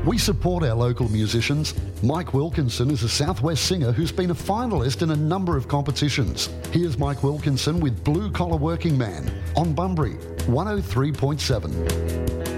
We support our local musicians. Mike Wilkinson is a Southwest singer who's been a finalist in a number of competitions. Here's Mike Wilkinson with Blue Collar Working Man on Bunbury 103.7.